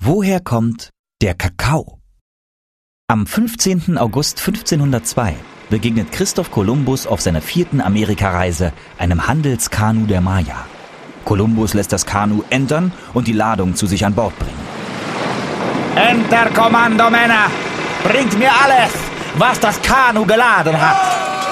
Woher kommt der Kakao? Am 15. August 1502 begegnet Christoph Kolumbus auf seiner 4. Amerikareise einem Handelskanu der Maya. Kolumbus lässt das Kanu entern und die Ladung zu sich an Bord bringen. Enter, Kommando, Männer! Bringt mir alles, was das Kanu geladen hat!